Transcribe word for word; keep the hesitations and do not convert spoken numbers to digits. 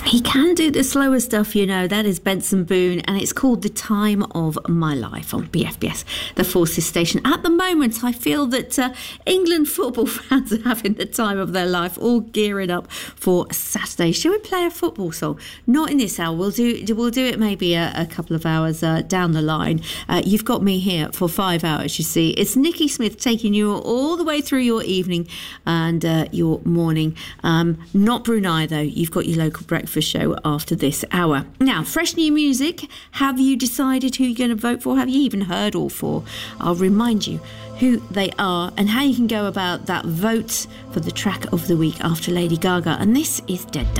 He can do the slower stuff, you know. That is Benson Boone, and it's called The Time of My Life on B F B S, the Forces station. At the moment, I feel that uh, England football fans are having the time of their life, all gearing up for Saturday. Shall we play a football song? Not in this hour. We'll do we'll do it maybe a, a couple of hours uh, down the line. Uh, you've got me here for five hours, you see. It's Nikki Smith taking you all the way through your evening and uh, your morning. Um, not Brunei, though. You've got your local breakfast show after this hour. Now, fresh new music. Have you decided who you're going to vote for? Have you even heard all four? I'll remind you who they are and how you can go about that vote for the track of the week after Lady Gaga. And this is Dead Duck.